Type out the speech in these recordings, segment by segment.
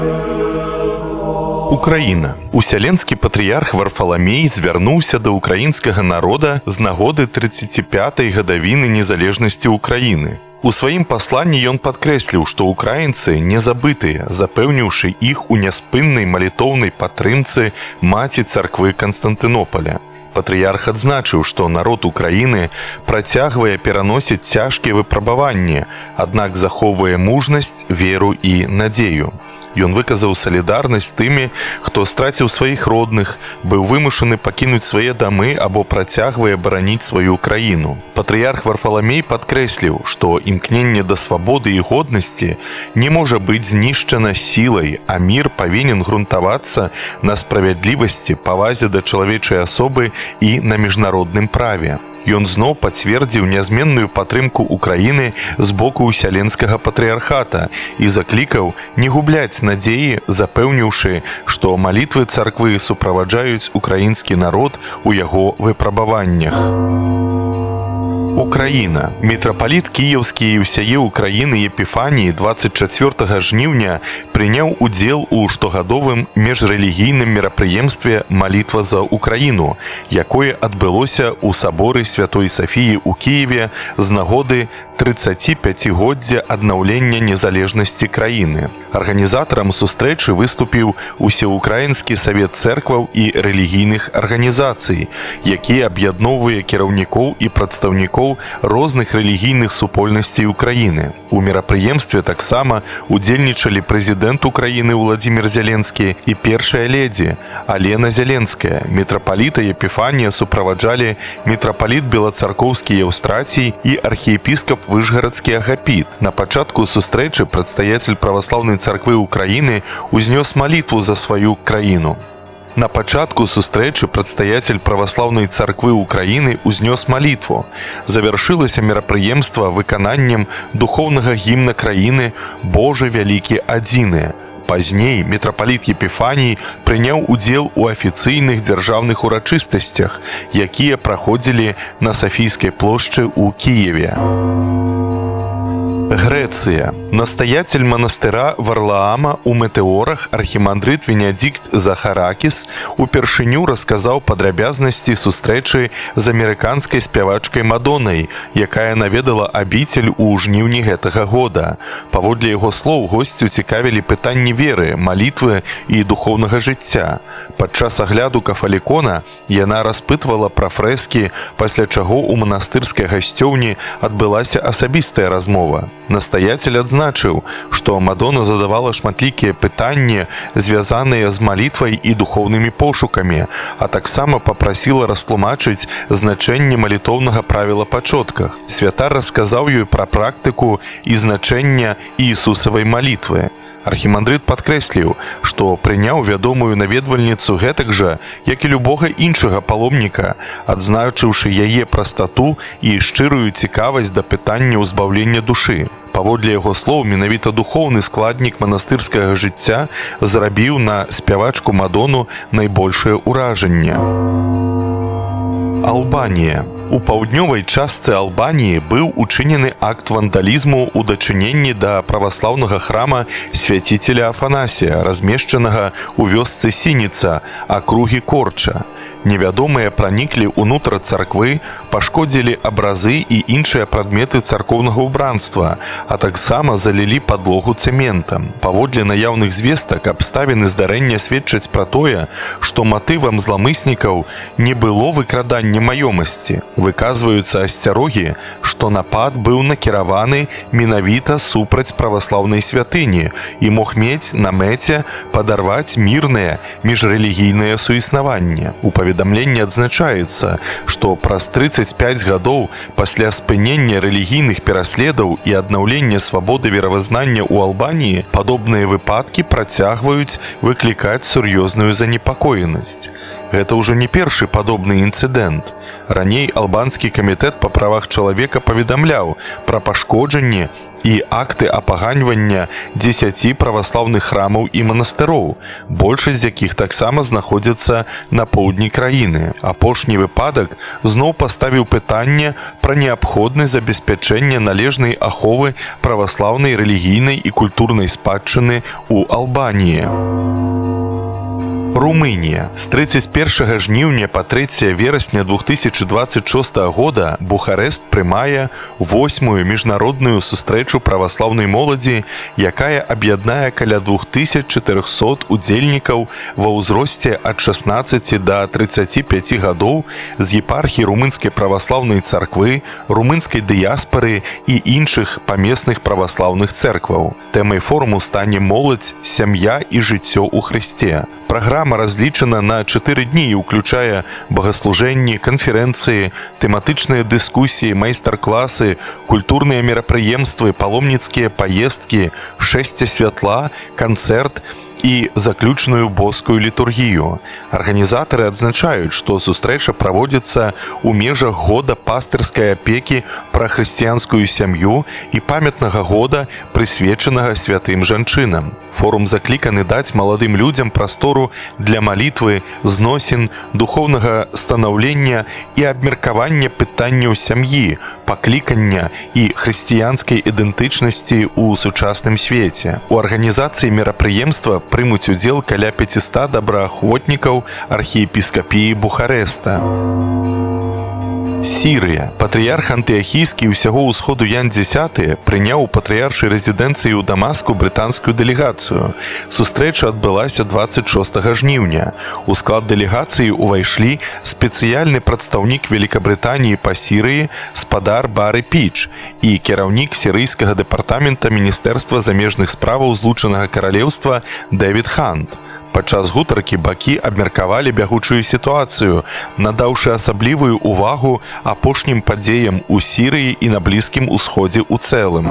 Украіна. Усяленскі патрыярх Варфаламей звярнуўся да ўкраінскага народа з нагоды 35-й гадавіны незалежнасці ўкраіны. У сваім пасланні ён падкрэсліў, што украінцы не забытыя, запэўніўшы іх у няспыннай малітоўнай падтрымцы маці царквы Канстантынополя. Патрыярх адзначыў, што народ Украіны працягвае пераносіць цяжкія выпрабаванні, аднак захоўвае мужнасць, веру і надзею. Ён выказаў салідарнасць з тымі, хто страціў сваіх родных, быў вымушаны пакінуць свае дамы або працягвае бараніць сваю краіну. Патрыярх Варфаламей падкрэсліў, што імкненне да свабоды і годнасці не можа быць знішчана сілай, а мір павінен грунтавацца на справядлівасці, павазе да чалавечай асобы і на міжнародным праве. Ён зноў пацвердзіў нязменную падтрымку Украіны з боку усяленскага патрыярхата і заклікаў не губляць надзеі, запэўніўшы, што малітвы царквы суправаджаюць украінскі народ у яго выпрабаваннях. Украіна. Мітрапаліт кіеўскі і ўсяе Украіны Епіфаній 24 жніўня прыняў удзел у штогадовым межрэлігійным мерапрыемстве «Малітва за Украіну», якое адбылося ў саборы Святой Сафіі ў Кіеве з нагоды 35-годдзя аднаўлення незалежнасці краіны. Арганізатарам сустрэчы выступіў Усеукраінскі савет цэркваў і рэлігійных арганізацый, які аб'ядноўвае кіраўнікоў і прадстаўнікоў розных рэлігійных супольнасцей Украіны. У мерапрыемстве таксама удзельнічалі прэзідэнт Украіны Уладзімір Зеленскі і першая ледзі Алена Зеленская. Мітрапаліта Епіфанія суправаджалі мітрапаліт Белацаркоўскі Еўстрацій і архіепіскап Вышгарадскі Агапіт. На пачатку сустрэчы прадстаяцель праваслаўнай царквы Украіны узнёс малітву за сваю краіну. На пачатку сустрэчы прадстаяцель праваслаўнай царквы Украіны узнёс малітву. Завяршылася мерапрыемства выкананнем духоўнага гімна краіны «Божа вялікі адзіны». Пазней мітрапаліт Епіфаній прыняў удзел у афіцыйных дзяржаўных урачыстасцях, якія праходзілі на Сафійскай плошчы ў Кіеве. Грэцыя. Настаяцель манастыра Варлаама ў Метэорах архімандрыт Венедикт Захаракіс упершыню расказаў падрабязнасці сустрэчы з амерыканскай спявачкай Мадоннай, якая наведала абіцель у жніўні гэтага года. Паводле яго слоў, госцю цікавілі пытанні веры, малітвы і духоўнага жыцця. Падчас агляду кафалікона яна распытвала пра фрэскі, пасля чаго ў манастырскай гасцёўні адбылася асабістая размова. Настаяцель адзначыў, што Мадонна задавала шматлікія пытанні, звязаныя з малітвай і духоўнымі пошукамі, а таксама папрасіла растлумачыць значэнне малітоўнага правіла па чотках. Святар расказаў ёй пра практыку і значэння Іісусавай малітвы. Архімандрыт падкрэсліў, што прыняў вядомую наведвальніцу гэтак жа, як і любога іншага паломніка, адзначыўшы яе прастату і шчырую цікавасць да пытання ўзбаўлення душы. Паводле яго слоў, менавіта духоўны складнік манастырскага жыцця зрабіў на спявачку Мадонну найбольшае ўражанне. Албанія. У паўднёвай частцы Албаніі быў учынены акт вандалізму ў дачыненні да праваслаўнага храма свяціцеля Афанасія, размешчанага ў вёсцы Сініца, акругі Корча. Невядомыя праніклі ўнутр царквы, пашкодзілі абразы і іншыя прадметы царкоўнага ўбранства, а таксама залілі падлогу цэментам. Паводле наяўных звестак, абставіны здарэння сведчаць пра тое, што матывам зламыснікаў не было выкрадання маёмасці. Выказваюцца асцярогі, што напад быў накіраваны менавіта супраць праваслаўнай святыні і мог мець на мэце падарваць мірнае міжрэлігійнае суіснаванне. У паведамленні адзначаецца, што праз 35 гадоў пасля спынення рэлігійных пераследаў і аднаўлення свабоды веравызнання ў Албаніі падобныя выпадкі працягваюць выклікаць сур'ёзную занепакоенасць. Гэта ўжо не першы падобны інцыдэнт. Раней албанскі камітэт па правах чалавека паведамляў пра пашкоджанні і акты апаганьвання 10 праваслаўных храмаў і манастыроў, большасць з якіх таксама знаходзяцца на поўдні краіны. Апошні выпадак зноў паставіў пытанне пра неабходнасць забеспячэння належнай аховы праваслаўнай рэлігійнай і культурнай спадчыны ў Албаніі. Румынія. З 31 жніўня па 3 верасня 2026 года Бухарэст прымае 8-ю міжнародную сустрэчу праваслаўнай моладзі, якая аб'яднае каля 2400 удзельнікаў ва ўзросце ад 16 да 35 гадоў з епархій румынскай праваслаўнай царквы, румынскай дыяспары і іншых памесных праваслаўных цэркваў. Тэмай форуму стане моладзь, сям'я і жыццё ў Хрысце. Праграма разлічана на 4 дні і ўключае богаслужэнні, канферэнцыі, тэматычныя дыскусіі, майстар-класы, культурныя мерапрыемствы, паломніцкія паездкі, шэсце святла, канцэрт і заключную боскую літургію. Арганізатары адзначаюць, што сустрэча праводзіцца ў межах года пастырскай апекі пра хрысціянскую сям'ю і памятнага года, прысвечанага святым жанчынам. Форум закліканы даць маладым людзям прастору для малітвы, зносін, духоўнага станаўлення і абмеркавання пытанняў сям'і, паклікання і хрысціянскай ідэнтычнасці ў сучасным свеце. У арганізацыі мерапрыемства прымуць удзел каля 500 добраахвотнікаў архіепіскапіі Бухарэста. Сірыя. Патрыярх антыахійскі ўсяго ўсходу Ян X прыняў у патрыяршай рэзідэнцыі ў Дамаску брытанскую дэлегацыю. Сустрэча адбылася 26 жніўня. У склад дэлегацыі ўвайшлі спецыяльны прадстаўнік Великабрытаніі па Сірыі спадар Бары Піч і кіраўнік сірыйскага дэпартамента Міністэрства замежных справаў Злучанага Каралеўства Дэвід Хант. Падчас гутаркі бакі абмеркавалі бягучую сітуацыю, надаўшы асаблівую ўвагу апошнім падзеям у Сірыі і на Блізкім Усходзе ў цэлым.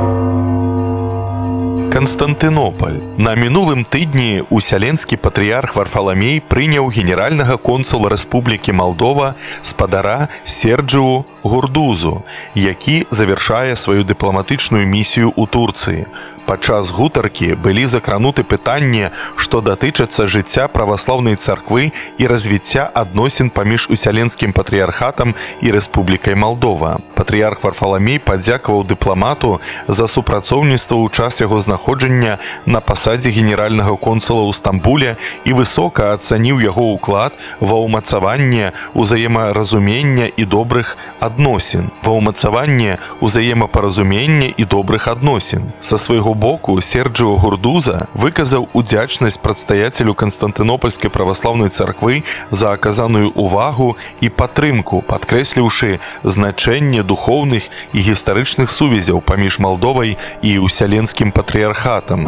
Канстантынополь. На мінулым тыдні усяленскі патрыярх Варфаламей прыняў генеральнага консула Рэспублікі Малдова спадара Серджыу Гурдузу, які завяршае сваю дыпламатычную місію ў Турцыі. Падчас гутаркі былі закрануты пытанні, што датычацца жыцця праваслаўнай царквы і развіцця адносін паміж усяленскім патрыярхатам і Рэспублікай Малдова. Патрыярх Варфаламей падзякаваў дыпламату за супрацоўніцтва ў час яго знаходжання на пасадзе генеральнага консула ў Стамбуле і высока ацаніў яго ўклад ва ўмацаванне ўзаемаразумення і добрых адносін. Ва ўмацаванне ўзаемапаразумення і добрых адносін. Са свайго боку Серджыо Гурдуза выказаў удзячнасць прадстаяцелю Канстантынопольскай праваслаўнай царквы за аказаную ўвагу і падтрымку, падкрэсліўшы значэнне духоўных і гістарычных сувязяў паміж Малдовай і усяленскім патрыярхатам.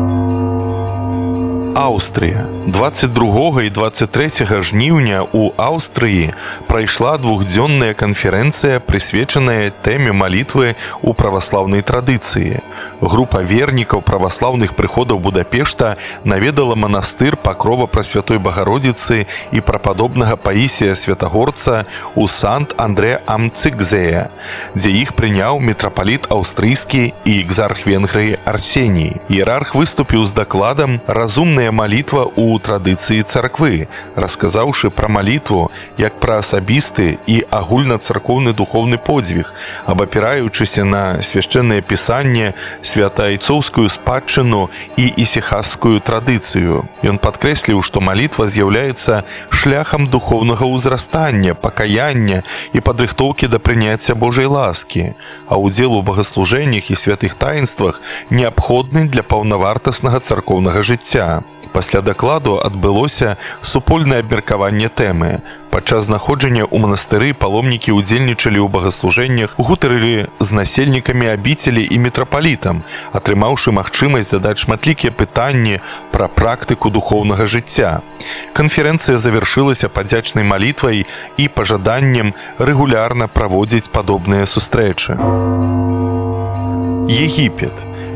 Аўстрыя. 22 і 23 жніўня ў Аўстрыі прайшла двухдзённая канферэнцыя, прысвечаная тэме малітвы ў праваслаўнай традыцыі. Група вернікаў праваслаўных прыходаў Будапешта наведала манастыр Пакрова Прасвятой Багародзіцы і прападобнага Паісія Святагорца ў Sant-Andrē-am-Cigzē, дзе іх прыняў мітрапаліт аўстрыйскі і экзарх Венгрыі Арсеній. Іерарх выступіў з дакладам «Разумная малітва ў традыцыі царквы», расказаўшы пра малітву як пра асабісты і агульнацаркоўны духоўны подзвіг, абапіраючыся на свяшчэннае пісанне, святаайцоўскую спадчыну і ісіхасскую традыцыю. Ён падкрэсліў, што малітва з'яўляецца шляхам духоўнага ўзрастання, пакаяння і падрыхтоўкі да прыняцця Божай ласкі, а ўдзел у богаслужэннях і святых таінствах неабходны для паўнавартаснага царкоўнага жыцця. Пасля дакладу адбылося супольнае абмеркаванне тэмы. Падчас знаходжання ў манастыры паломнікі ўдзельнічалі ў богаслужэннях, гутарылі з насельнікамі абіцелі і мітрапалітам, атрымаўшы магчымасць задаць шматлікія пытанні пра практыку духоўнага жыцця. Канферэнцыя завяршылася падзячнай малітвай і пажаданнем рэгулярна праводзіць падобныя сустрэчы. Егіпет.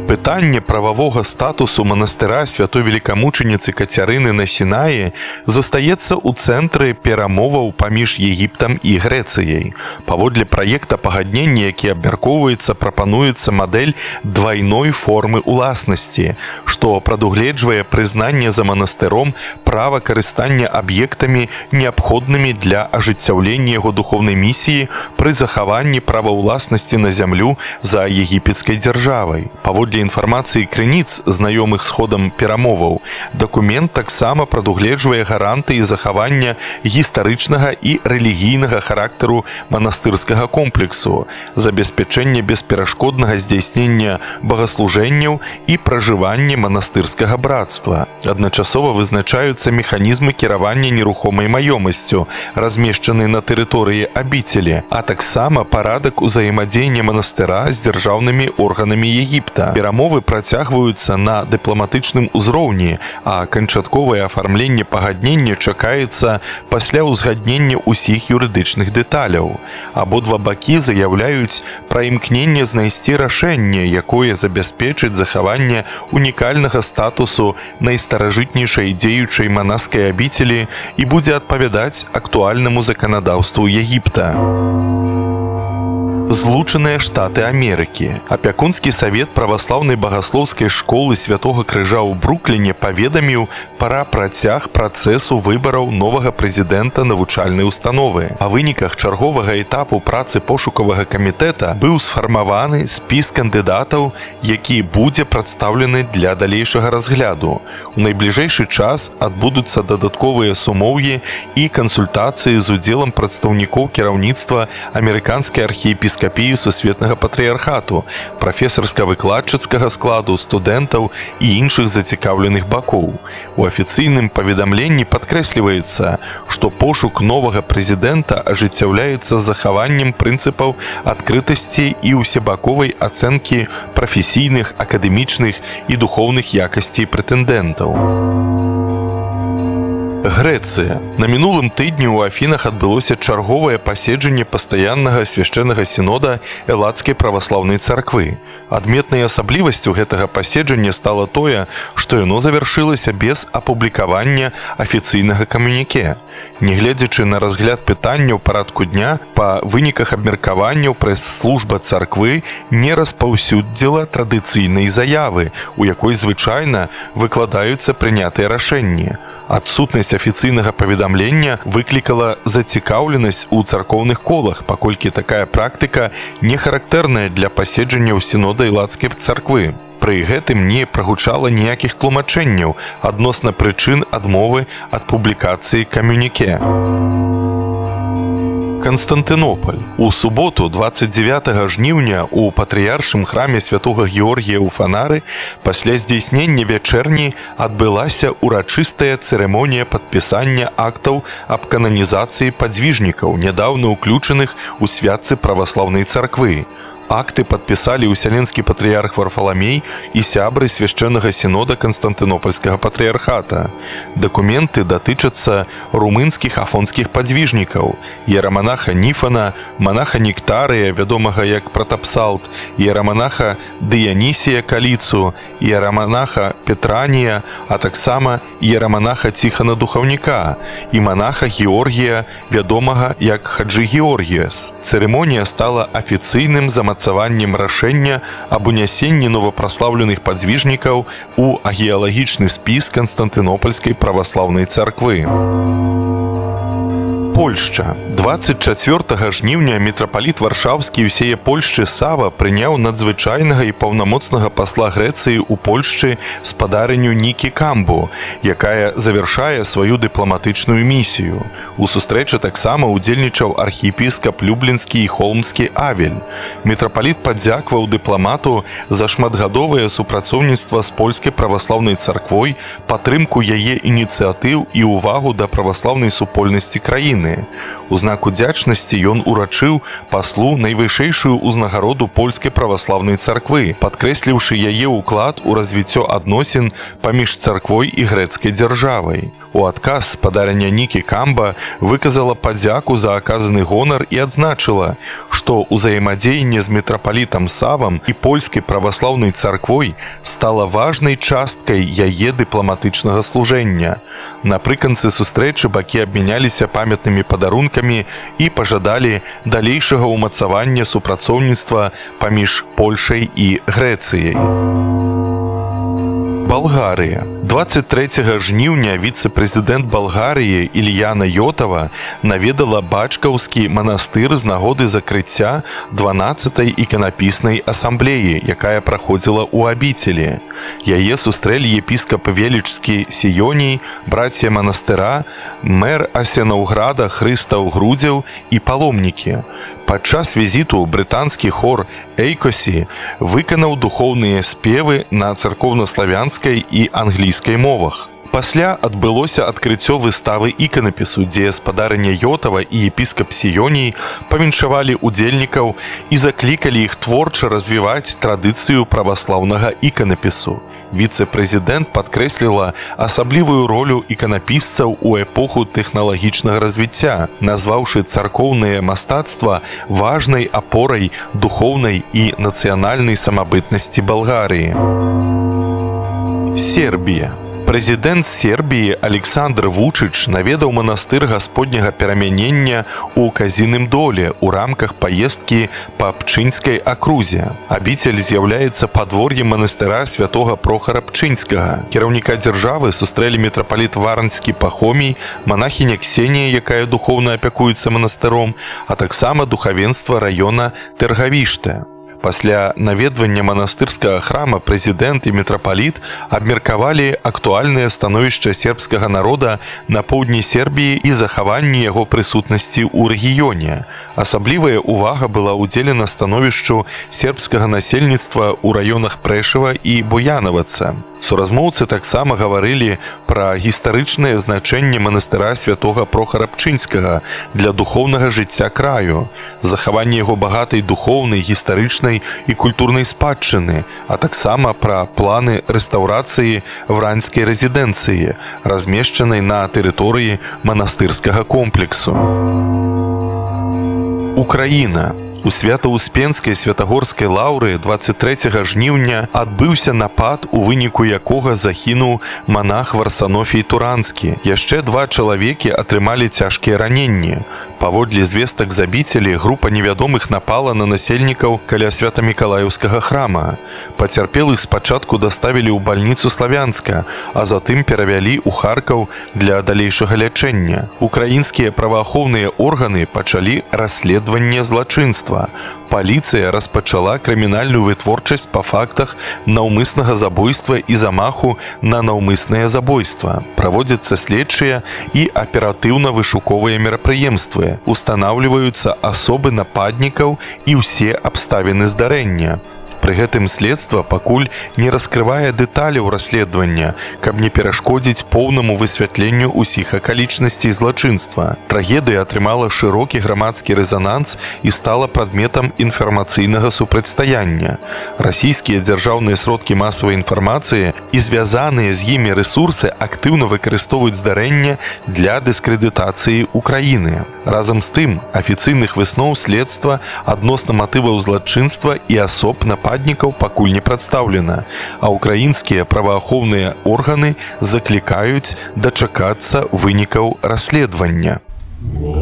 Пытанне прававога статусу манастыра святой великамучаніцы Кацярыны на Сінаі застаецца ў цэнтры перамоваў паміж Егіптам і Грэцыяй. Паводле праекта пагаднення, які абмяркоўваецца, прапануецца мадэль двайной формы ўласнасці, што прадугледжвае прызнанне за манастыром права карыстання аб'ектамі, неабходнымі для ажыццяўлення яго духоўнай місіі пры захаванні права ўласнасці на зямлю за егіпецкай дзяржавай. Паводле інфармацыі крыніц, знаёмых з ходам перамоваў, дакумент таксама прадугледжвае гарантыі захавання гістарычнага і рэлігійнага характару манастырскага комплексу, забеспячэння бесперашкоднага здзяйснення богаслужэнняў і пражывання манастырскага брацтва. Адначасова вызначаюцца механізмы кіравання нерухомай маёмасцю, размешчанай на тэрыторыі абіцелі, а таксама парадак узаемадзеяння манастыра з дзяржаўнымі органамі Егіпта. Перамовы працягваюцца на дыпламатычным узроўні, а канчатковае афармленне пагаднення чакаецца пасля ўзгаднення ўсіх юрыдычных дэталяў. Абодва бакі заяўляюць пра імкненне знайсці рашэнне, якое забяспечыць захаванне унікальнага статусу найстаражытнейшай дзеючай манаскай абіцелі і будзе адпавядаць актуальнаму заканадаўству Егіпта. Злучаныя Штаты Амерыкі. Апякунскі савет праваслаўнай багаслоўскай школы Святога Крыжа ў Брукліне паведаміў пра працяг працэсу выбараў новага прэзідэнта навучальнай установы. Па выніках чарговага этапу працы пошукавага камітэта быў сфармаваны спіс кандыдатаў, які будзе прадстаўлены для далейшага разгляду. У найбліжэйшы час адбудуцца дадатковыя сумоўі і кансультацыі з удзелам прадстаўнікоў кіраўніцтва амерыканскай архіепіскапіі Сусветнага патрыярхату, прафесарска-выкладчыцкага складу, студэнтаў і іншых зацікаўленых бакоў. У афіцыйным паведамленні падкрэсліваецца, што пошук новага прэзідэнта ажыццяўляецца з захаваннем прынцыпаў адкрытасці і ўсебаковай ацэнкі прафесійных, акадэмічных і духоўных якасцей прэтэндэнтаў. Грэцыя. На мінулым тыдні ў Афінах адбылося чарговае паседжанне пастаяннага свяшчэннага сінода Элладскай праваслаўнай царквы. Адметнай асаблівасцю гэтага паседжання стала тое, што яно завяршылася без апублікавання афіцыйнага камюніке. Нягледзячы на разгляд пытанняў парадку дня, па выніках абмеркаванняў прэс-служба царквы не распаўсюдзіла традыцыйнай заявы, у якой звычайна выкладаюцца прынятыя рашэнні. Адсутнасць афіцыйнага паведамлення выклікала зацікаўленасць у царкоўных колах, паколькі такая практыка не характэрная для паседжанняў сінода Элладскай царквы. Пры гэтым не прагучала ніякіх тлумачэнняў адносна прычын адмовы ад публікацыі камюніке. Канстантынополь. У суботу, 29 жніўня, у патрыяршым храме святога Георгія ў Фанары пасля здзейснення вячэрні адбылася урачыстая цырымонія падпісання актаў аб кананізацыі падзвіжнікаў, нядаўна ўключаных у святцы праваслаўнай царквы. Акты падпісалі ўсяленскі патрыярх Варфаламей і сябры свяшчэннага сінода Канстантынопольскага патрыярхата. Дакументы датычацца румынскіх афонскіх падзвіжнікаў, іераманаха Ніфана, манаха Нектарыя, вядомага як Пратапсалт, іераманаха Дыянісія Каліцу, іераманаха Петранія, а таксама іераманаха Ціхана Духаўніка і манаха Георгія, вядомага як Хаджы Георгіяс. Цырымонія стала афіцыйным замацаваннем рашэння аб унясенні новапраслаўленых падзвіжнікаў у агеалагічны спіс Канстантынопольскай праваслаўнай царквы. Польшча. 24 жніўня мітрапаліт Варшаўскі і ўсяе Польшчы Сава прыняў надзвычайнага і паўнамоцнага пасла Грэцыі ў Польшчы спадарыню Нікі Камбу, якая завяршае сваю дыпламатычную місію. У сустрэчы таксама ўдзельнічаў архіепіскап Люблінскі і Холмскі Авель. Мітрапаліт падзякваў дыпламату за шматгадовае супрацоўніцтва з польскай праваслаўнай царквой, падтрымку яе ініцыятыў і ўвагу да праваслаўнай супольнасці краіны. Украіны. У знак удзячнасці ён урачыў паслу найвышэйшую ўзнагароду польскай праваслаўнай царквы, падкрэсліўшы яе ўклад у развіццё адносін паміж царквой і грэцкай дзяржавай. У адказ спадарня Нікі Камба выказала падзяку за аказаны гонар і адзначыла, што ўзаемадзеянне з мітрапалітам Савам і польскай праваслаўнай царквой стала важнай часткай яе дыпламатычнага служэння. Напрыканцы сустрэчы бакі абмяняліся памятнымі падарункамі і пажадалі далейшага ўмацавання супрацоўніцтва паміж Польшай і Грэцыяй. Балгарыя. 23 жніўня віцэ-прэзідэнт Балгарыі Ільяна Йотава наведала бачкаўскі манастыр з нагоды закрыцця 12-й іканапіснай асамблеі, якая праходзіла ў абіцелі. Яе сустрэлі епіскап Велічскі Сіёній, браце манастыра, мэр Асенаўграда Хрыстаў Грудзеў і паломнікі. Падчас візіту брытанскі хор «Эйкосі» выканаў духоўныя спевы на царкоўна-славянскай і англійскай мовах. Пасля адбылося адкрыццё выставы іканапісу, дзе спадарыня Йотава і епіскап Сіёній павіншавалі удзельнікаў і заклікалі іх творча развіваць традыцыю праваслаўнага іканапісу. Віцэ-прэзідэнт падкрэсліла асаблівую ролю іканапісцаў у эпоху тэхналагічнага развіцця, назваўшы царкоўнае мастацтва важнай апорай духоўнай і нацыянальнай самабытнасці Балгарыі. Сербія. Прэзідэнт Сербіі Александр Вучыч наведаў манастыр Гасподняга перамянення ў Казіным доле ў рамках паездкі па Пчынскай акрузе. Абіцель з'яўляецца падвор'ем манастыра святога Прохара Пчынскага. Кіраўніка дзяржавы сустрэлі мітрапаліт Варанскі Пахомій, манахіня Ксенія, якая духоўна апякуецца манастыром, а таксама духавенства раёна Тэргавіште. Пасля наведвання манастырскага храма прэзідэнт і мітрапаліт абмеркавалі актуальнае становішча сербскага народа на поўдні Сербіі і захаванне яго прысутнасці ў рэгіёне. Асаблівая ўвага была ўдзелена становішчу сербскага насельніцтва ў раёнах Прэшава і Буянаваца. Суразмоўцы таксама гаварылі пра гістарычнае значэнне манастыра святога Прохара Пчынскага для духоўнага жыцця краю, захаванне яго багатай духоўнай, гістарычнай і культурнай спадчыны, а таксама пра планы рэстаўрацыі вранскай рэзідэнцыі, размешчанай на тэрыторыі манастырскага комплексу. Украіна. У Свята-Успенскай святагорскай лаўры 23 жніўня адбыўся напад, у выніку якога загінуў манах Варсанофій Туранскі. Яшчэ 2 чалавекі атрымалі цяжкія раненні. Паводле звестак з абіцелі, група невядомых напала на насельнікаў каля Свята-Мікалаеўскага храма. Пацярпелых спачатку даставілі ў бальніцу Славянска, а затым перавялі ў Харкаў для далейшага лячэння. Украінскія праваахоўныя органы пачалі расследаванне злачынства. Паліцыя распачала крымінальную вытворчасць па фактах наўмыснага забойства і замаху на наўмыснае забойства. Праводзяцца следчыя і аператыўна-вышуковыя мерапрыемствы. Устанаўліваюцца асобы нападнікаў і ўсе абставіны здарэння. Пры гэтым следства пакуль не раскрывае дэталяў расследавання, каб не перашкодзіць поўнаму высвятленню ўсіх акалічнасцей злачынства. Трагедыя атрымала шырокі грамадскі рэзананс і стала прадметам інфармацыйнага супрацьстаяння. Расійскія дзяржаўныя сродкі масавай інфармацыі і звязаныя з імі рэсурсы актыўна выкарыстоўваюць здарэнне для дыскрэдытацыі Украіны. Разам з тым, афіцыйных высноў следства адносна матываў злачынства і асоб нападнікаў пакуль не прадстаўлена, а ўкраінскія праваахоўныя органы заклікаюць дачакацца вынікаў расследавання.